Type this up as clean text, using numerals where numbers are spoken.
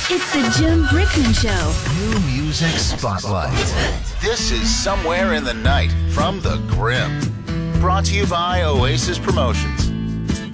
It's the Jim Brickman Show. New Music Spotlight. This is Somewhere in the Night from The Grim. Brought to you by Oasis Promotions.